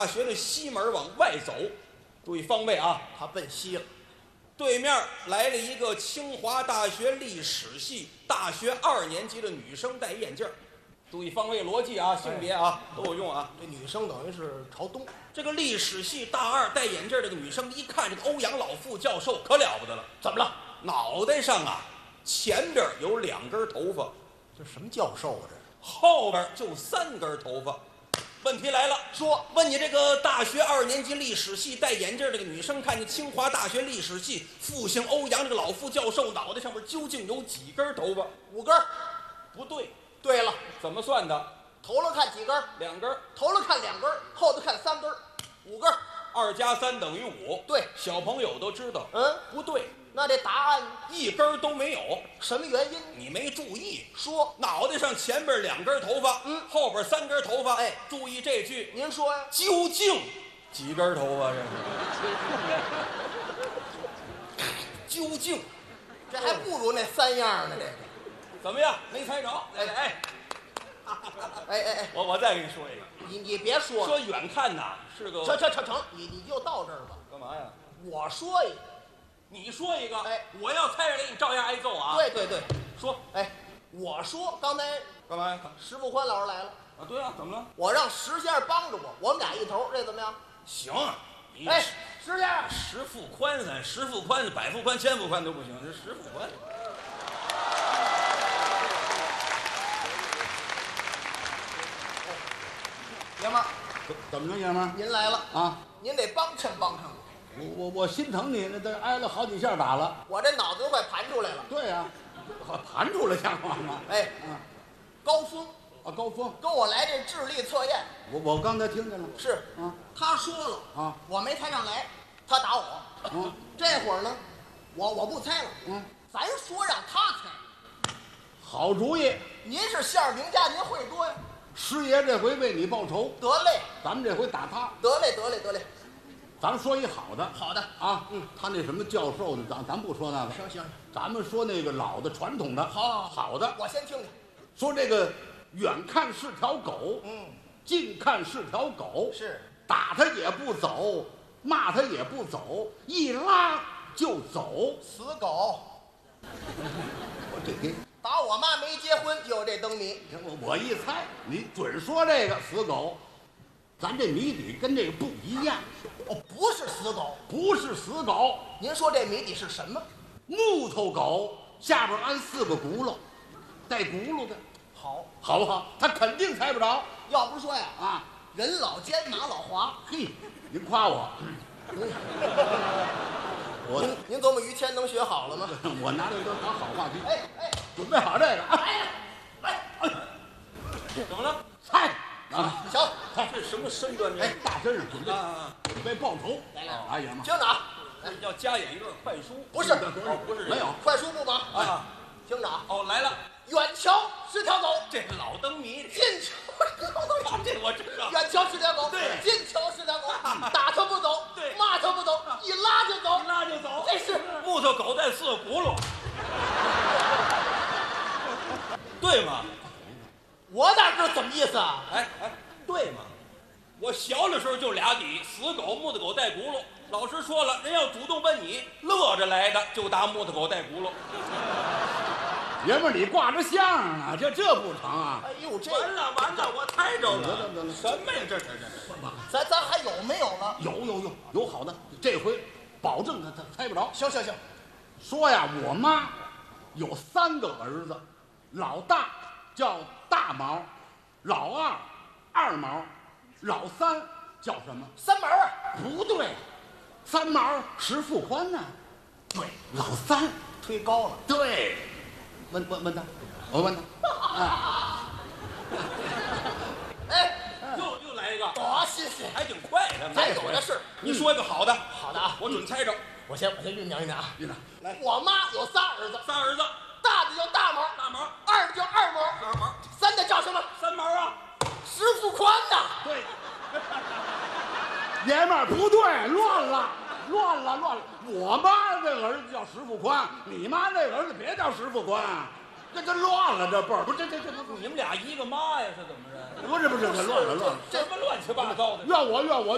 大学的西门往外走，注意方位啊！ 他奔西了。 对面来了一个清华大学历史系大学2年级的女生，戴眼镜。注意方位逻辑啊，性别啊都有用啊。 这女生等于是朝东。 这个历史系大2戴眼镜这个女生，一看这个欧阳老副教授可了不得了， 怎么了？ 脑袋上啊前边有2根头发， 这什么教授啊？这后边就3根头发。问题来了， 说问你这个大学2年级历史系戴眼镜这个女生，看见清华大学历史系复姓欧阳这个老副教授脑袋上面究竟有几根头发 ？5根。 不对。 对了， 怎么算的？ 头了看几根 ？2根。 头了看2根，后头看3根，5根。 2加3等于5。 对， 小朋友都知道。不对。 那这答案 1根都没有。 什么原因？ 你没注意。 说脑袋上前边2根头发，后边3根头发。 哎， 注意这句。 您说呀？ 究竟几根头发？这究竟？ 这还不如那3样呢。这个怎么样？没猜着？哎，我再给你说一个。 你别说了。 说远看呐是个。 成，你就到这儿吧。 干嘛呀？ 我说一个。 你说一个， 哎， 我要猜着你照样挨揍啊！ 对， 说， 哎，我说刚才干嘛呀？ 石富宽老师来了啊，对啊，怎么了？ 我让石先生帮着我们俩一头，这怎么样？ 行，你哎，石先生， 石富宽咱石富宽、百富宽、千富宽都不行，这石富宽。 爷们儿， 怎么着，爷们儿？ 您来了啊！ 您得帮衬我。 我心疼你，那都挨了好几下打了。 我这脑子都快盘出来了。 对呀，盘出来像话吗？ 哎，高峰啊，高峰跟我来这智力测验。 我刚才听见了。 是啊， 他说了啊， 我没猜上来，他打我。这会儿呢，我不猜了。咱说让他猜。 好主意。 您是相声名家，您会多呀。 师爷这回为你报仇。 得嘞， 咱们这回打他。 得嘞。 咱们说一好的。 好的啊，他那什么教授的，咱不说那个。 行， 咱们说那个老的传统的。好的。 我先听听。 说这个远看是条狗，近看是条狗， 是打他也不走，骂他也不走，一拉就走。 死狗。 我这给打我妈没结婚就有这灯谜。 我一猜，你准说这个死狗。咱这谜底跟这个不一样。 不是死狗。 不是死狗。 您说这谜底是什么？ 木头狗下边安4个轱辘，带轱辘的。好不好？他肯定猜不着。 要不说呀， 啊， 人老奸马老滑。 嘿，您夸我。 您琢磨于谦能学好了吗？ 我拿这个当好话题。 哎， 准备好这个啊！ 来， 怎么了？ 猜啊！ 行， 这什么身段？这大身上准备报仇。 来， 哎呀妈！ 听着啊， 要加演一段快书。 不是， 不是没有快书不忙啊。 听着啊， 来了。 远瞧是条狗， 这老灯谜。 近瞧是条狗， 这我知道。 远瞧是条狗， 对， 近瞧是条狗，打它不走， 对， 骂它不走，一拉就走， 一拉就走。 这是木头狗带4个轱辘，对吗？ 我哪知道怎么意思啊？ 哎，对吗？我小的时候就俩底，死狗、木头狗带轱辘。老师说了，人要主动问你，乐着来的就答木头狗带轱辘。 爷们儿，你挂着相声呢，这不成啊！ 哎呦，这完了，我猜着了。 得了什么呀？这咱还有没有了？ 有好的，这回保证他猜不着。 行， 说呀，我妈有3个儿子，老大叫大毛，老二二毛，老三叫什么 3毛啊？ 不对，3毛石富宽呢。对，老三推高了。 对，问他，我问他。 哎， 又来一个。 谢谢， 还挺快的。 咱有的是。 你说一个好的。 好的啊， 我准猜着。 我先酝酿啊。 来， 我妈有仨儿子，大的叫大毛，二的叫二毛，三的叫什么 ？3毛啊。 石富宽呐。 对，爷们儿不对，乱了。我妈这个儿子叫石富宽，你妈那个儿子别叫石富宽，这乱了，这辈儿不这你们俩一个妈呀？是怎么着？ 不是乱了， 什么乱七八糟的？ 怨我